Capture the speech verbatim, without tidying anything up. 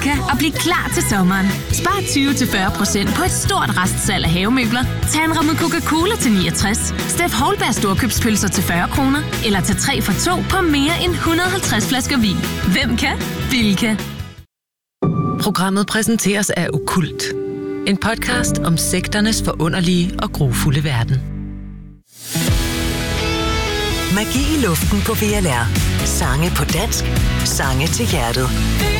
og bliv klar til sommeren. Spar tyve til fyrre procent på et stort restsalg af havemøbler. Tag en ramme Coca-Cola til niogtres. Steff Holberg storkøbspølser til fyrre kroner. Eller til tre for to på mere end et hundrede og halvtreds flasker vin. Hvem kan? Bilka. Programmet præsenteres af Okkult. En podcast om sekternes forunderlige og grufulde verden. Magi i luften på V L R. Sange på dansk. Sange til hjertet.